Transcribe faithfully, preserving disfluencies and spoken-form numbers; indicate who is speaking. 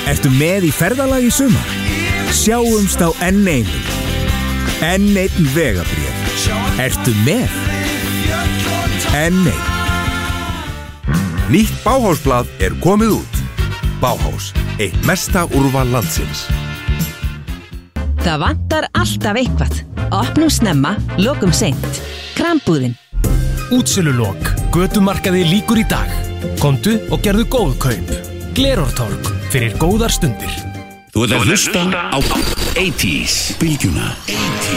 Speaker 1: Ertu með í ferðalagi í sumar? Sjáumst á enn einu. Enn einn vegabréf. Ertu með? Enn einn.
Speaker 2: Nýtt Bauhausblað er komið út. Bauhaus, eitt mesta úrval landsins.
Speaker 3: Það vantar alltaf eitthvað. Opnum snemma, lokum seint. Krambúðin.
Speaker 4: Útsölulok. Götumarkaði lýkur í dag. Komdu og gerðu góð kaup. Glerártorg fyrir góðar stundir.
Speaker 5: Þú ert að hlusta á eighties Bylgjuna. eighties